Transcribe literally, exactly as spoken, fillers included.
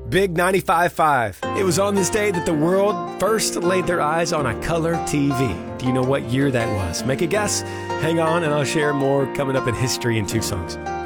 Big ninety-five point five. It was on this day that the world first laid their eyes on a color T V. Do you know what year that was? Make a guess? Hang on and I'll share more coming up in history in two songs.